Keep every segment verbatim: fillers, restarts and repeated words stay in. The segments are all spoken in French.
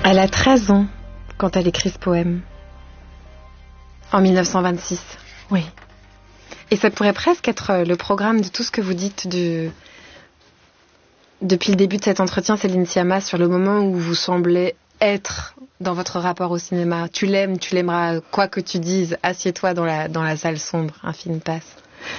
Elle a treize ans quand elle écrit ce poème. En mille neuf cent vingt-six. Oui. Et ça pourrait presque être le programme de tout ce que vous dites du... depuis le début de cet entretien, Céline Sciamma, sur le moment où vous semblez être dans votre rapport au cinéma. Tu l'aimes, tu l'aimeras, quoi que tu dises, assieds-toi dans la, dans la salle sombre, un film passe.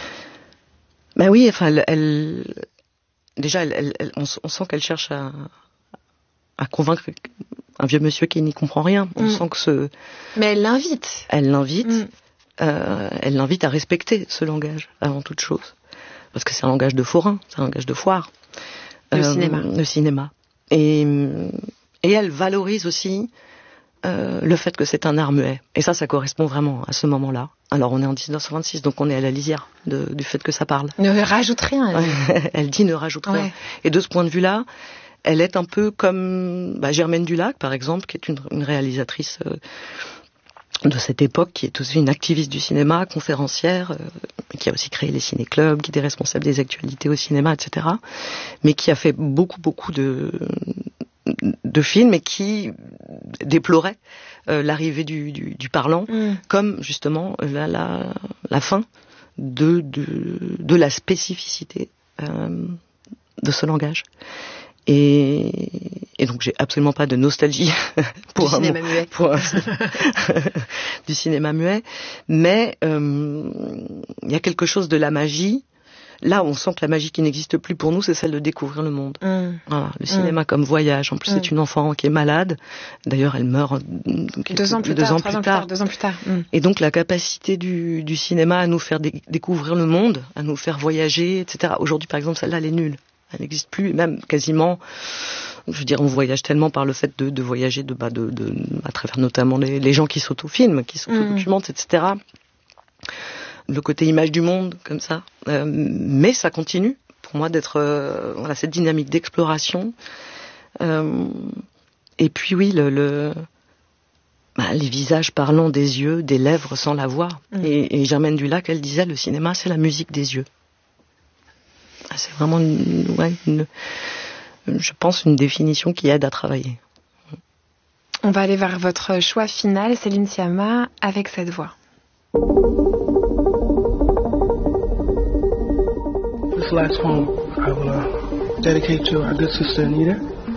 Ben oui, enfin, elle, elle déjà, elle, elle, elle, on, on sent qu'elle cherche à, à convaincre un vieux monsieur qui n'y comprend rien. On mm. sent que ce... Mais elle l'invite. Elle l'invite. Mm. Euh, elle l'invite à respecter ce langage, avant toute chose. Parce que c'est un langage de forain, c'est un langage de foire. Le euh, cinéma. Le cinéma. Et, et elle valorise aussi euh, le fait que c'est un art muet. Et ça, ça correspond vraiment à ce moment-là. Alors, on est en dix-neuf cent vingt-six, donc on est à la lisière de, du fait que ça parle. Ne rajoute rien. Elle dit, elle dit ne rajoute rien. Ouais. Et de ce point de vue-là, elle est un peu comme bah, Germaine Dulac, par exemple, qui est une, une réalisatrice euh, de cette époque, qui est aussi une activiste du cinéma, conférencière, euh, qui a aussi créé les ciné-clubs, qui était responsable des actualités au cinéma, et cetera. Mais qui a fait beaucoup, beaucoup de... de films et qui déplorait euh, l'arrivée du, du, du parlant mm. comme justement la, la, la fin de, de, de la spécificité euh, de ce langage. Et, et donc j'ai absolument pas de nostalgie pour du un cinéma mot, muet, pour un, du cinéma muet, mais euh, il y a quelque chose de la magie. Là, on sent que la magie qui n'existe plus pour nous, c'est celle de découvrir le monde. Mm. Voilà, le cinéma mm. comme voyage. En plus, mm. c'est une enfant qui est malade. D'ailleurs, elle meurt deux ans plus deux tard. Ans trois plus ans tard. Plus tard deux ans plus tard. Mm. Et donc, la capacité du, du cinéma à nous faire dé- découvrir le monde, à nous faire voyager, et cetera. Aujourd'hui, par exemple, celle-là, elle est nulle. Elle n'existe plus, même quasiment. Je veux dire, on voyage tellement par le fait de, de voyager, de, bah, de, de, à travers notamment les, les gens qui s'autofilment, qui s'autodocumentent, mm. et cetera. Le côté image du monde, comme ça. Euh, mais ça continue, pour moi, d'être euh, voilà, cette dynamique d'exploration. Euh, et puis oui, le, le, bah, les visages parlant des yeux, des lèvres sans la voix. Mm. Et, et Germaine Dulac, elle disait, le cinéma, c'est la musique des yeux. C'est vraiment, une, ouais, une, je pense, une définition qui aide à travailler. On va aller vers votre choix final, Céline Sciamma, avec cette voix. This last poem I will uh, dedicate to our good sister Anita.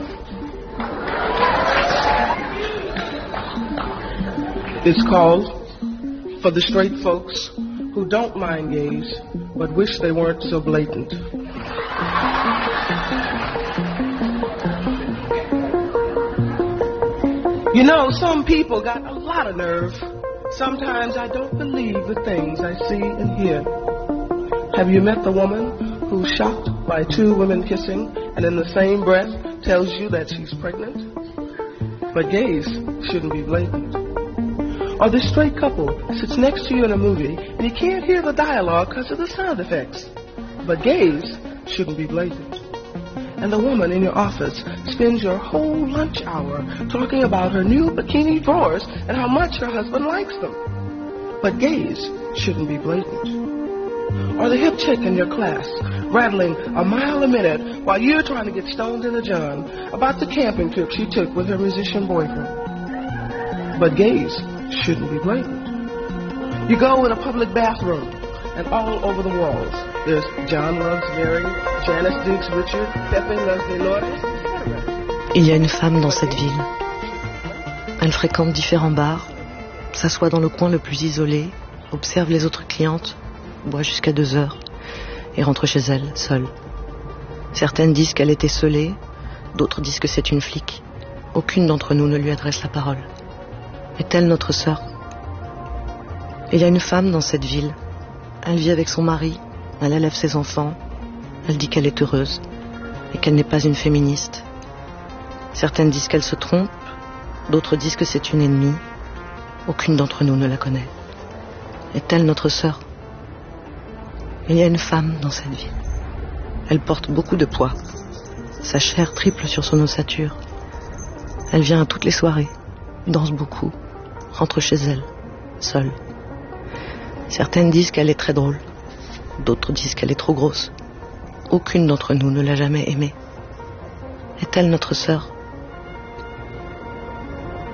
It's called For the Straight Folks Who Don't Mind Gays But Wish They Weren't So Blatant. You know, some people got a lot of nerve. Sometimes I don't believe the things I see and hear. Have you met the woman who's shocked by two women kissing and in the same breath tells you that she's pregnant? But gays shouldn't be blatant. Or the straight couple sits next to you in a movie and you can't hear the dialogue because of the sound effects. But gays shouldn't be blatant. And the woman in your office spends your whole lunch hour talking about her new bikini drawers and how much her husband likes them. But gays shouldn't be blatant. Or the hip chick in your class rattling a mile a minute while you're trying to get stoned in a john about the camping trip she took with her musician boyfriend. But gays shouldn't be blatant. You go in a public bathroom and all over the walls there's John Loves Mary, Janice Dukes Richard, Pepe Loves Dolores, et cetera. Il y a une femme dans cette ville. Elle fréquente différents bars, s'assoit dans le coin le plus isolé, observe les autres clientes, boit jusqu'à deux heures et rentre chez elle, seule. Certaines disent qu'elle est esseulée, d'autres disent que c'est une flic. Aucune d'entre nous ne lui adresse la parole. Est-elle notre sœur? Il y a une femme dans cette ville. Elle vit avec son mari, elle élève ses enfants, elle dit qu'elle est heureuse et qu'elle n'est pas une féministe. Certaines disent qu'elle se trompe, d'autres disent que c'est une ennemie. Aucune d'entre nous ne la connaît. Est-elle notre sœur? Il y a une femme dans cette ville. Elle porte beaucoup de poids. Sa chair triple sur son ossature. Elle vient à toutes les soirées, danse beaucoup, rentre chez elle, seule. Certaines disent qu'elle est très drôle. D'autres disent qu'elle est trop grosse. Aucune d'entre nous ne l'a jamais aimée. Est-elle notre sœur?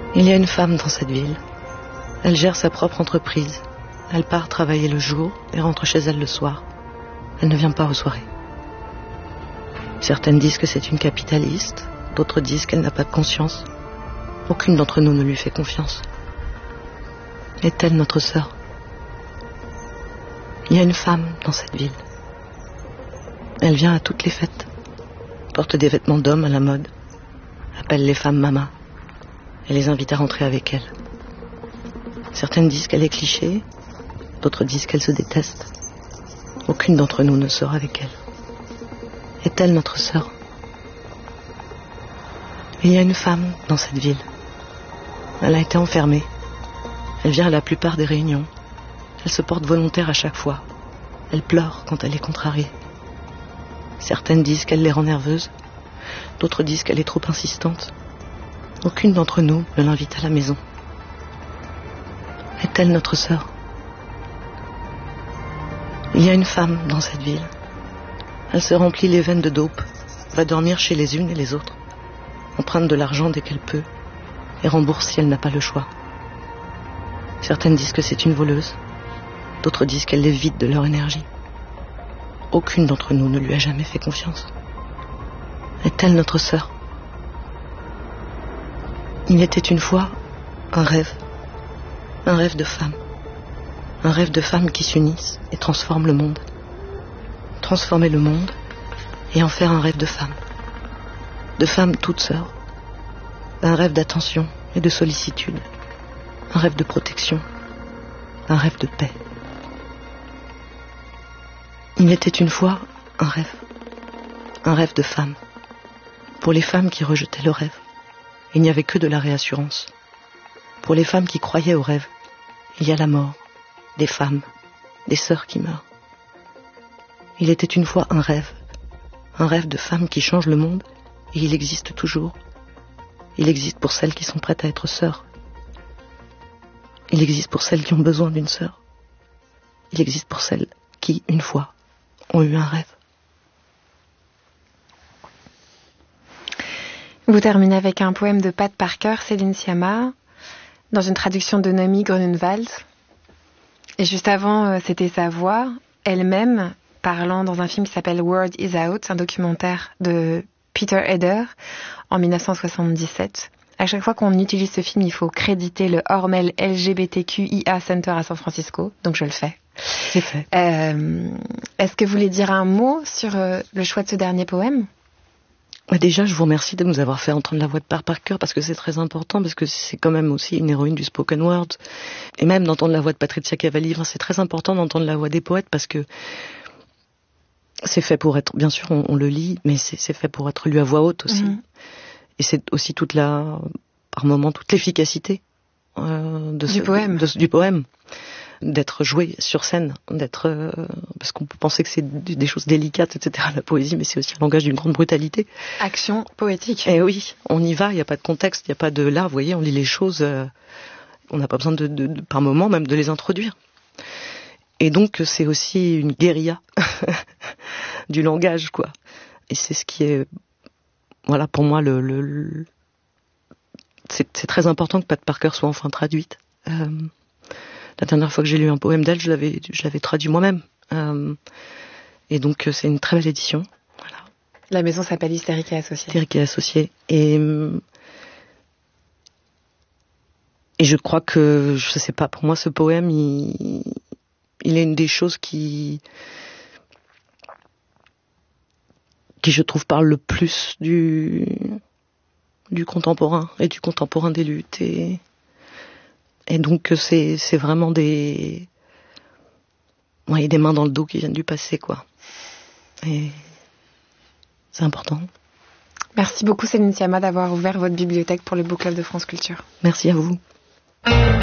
Il y a une femme dans cette ville. Elle gère sa propre entreprise. Elle part travailler le jour et rentre chez elle le soir. Elle ne vient pas aux soirées. Certaines disent que c'est une capitaliste, d'autres disent qu'elle n'a pas de conscience. Aucune d'entre nous ne lui fait confiance. Est-elle notre sœur? Il y a une femme dans cette ville. Elle vient à toutes les fêtes, porte des vêtements d'hommes à la mode, appelle les femmes mama et les invite à rentrer avec elle. Certaines disent qu'elle est cliché, d'autres disent qu'elle se déteste. Aucune d'entre nous ne sort avec elle. Est-elle notre sœur? Il y a une femme dans cette ville. Elle a été enfermée. Elle vient à la plupart des réunions. Elle se porte volontaire à chaque fois. Elle pleure quand elle est contrariée. Certaines disent qu'elle les rend nerveuses. D'autres disent qu'elle est trop insistante. Aucune d'entre nous ne l'invite à la maison. Est-elle notre sœur? Il y a une femme dans cette ville. Elle se remplit les veines de dope, va dormir chez les unes et les autres, emprunte de l'argent dès qu'elle peut et rembourse si elle n'a pas le choix. Certaines disent que c'est une voleuse, d'autres disent qu'elle les vide de leur énergie. Aucune d'entre nous ne lui a jamais fait confiance. Est-elle notre sœur? Il était une fois un rêve, un rêve de femme, un rêve de femmes qui s'unissent et transforment le monde. Transformer le monde et en faire un rêve de femme, de femme toute sœur, un rêve d'attention et de sollicitude, un rêve de protection, un rêve de paix. Il était une fois un rêve, un rêve de femme. Pour les femmes qui rejetaient le rêve, il n'y avait que de la réassurance. Pour les femmes qui croyaient au rêve, il y a la mort, des femmes, des sœurs qui meurent. Il était une fois un rêve, un rêve de femmes qui changent le monde, et il existe toujours. Il existe pour celles qui sont prêtes à être sœurs. Il existe pour celles qui ont besoin d'une sœur. Il existe pour celles qui, une fois, ont eu un rêve. Vous terminez avec un poème de Pat Parker, Céline Sciamma, dans une traduction de Noémie Grunewald. Et juste avant, c'était sa voix, elle-même, parlant dans un film qui s'appelle Word is Out, un documentaire de Peter Eder en dix-neuf cent soixante-dix-sept. À chaque fois qu'on utilise ce film, il faut créditer le Hormel L G B T Q I A Center à San Francisco, donc je le fais. C'est fait. Euh, est-ce que vous voulez dire un mot sur euh, le choix de ce dernier poème ? Déjà, je vous remercie de nous avoir fait entendre la voix de Pat Parker parce que c'est très important, parce que c'est quand même aussi une héroïne du spoken word. Et même d'entendre la voix de Patrizia Cavalli, c'est très important d'entendre la voix des poètes parce que c'est fait pour être, bien sûr, on, on le lit, mais c'est, c'est fait pour être lu à voix haute aussi. Mmh. Et c'est aussi toute la, par moments, toute l'efficacité euh, de du ce, poème. De, de, du poème. D'être joué sur scène, d'être euh, parce qu'on peut penser que c'est des choses délicates, et cetera. La poésie, mais c'est aussi un langage d'une grande brutalité. Action poétique. Et oui, on y va. Il n'y a pas de contexte, il n'y a pas de là. Vous voyez, on lit les choses. Euh, on n'a pas besoin de, de, de, par moment, même de les introduire. Et donc, c'est aussi une guérilla du langage, quoi. Et c'est ce qui est, voilà, pour moi, le, le, le... C'est, c'est très important que Pat Parker soit enfin traduite. Euh, La dernière fois que j'ai lu un poème d'elle, je l'avais, je l'avais traduit moi-même. Euh, et donc, c'est une très belle édition. Voilà. La maison s'appelle Hystérique et Associés. Hystérique et Associés. Et, et je crois que, je sais pas, pour moi, ce poème, il, il est une des choses qui, qui, je trouve, parle le plus du, du contemporain et du contemporain des luttes. Et, Et donc c'est c'est vraiment des ouais, des mains dans le dos qui viennent du passé, quoi. Et c'est important. Merci beaucoup Céline Sciamma d'avoir ouvert votre bibliothèque pour le Book Club de France Culture. Merci à vous.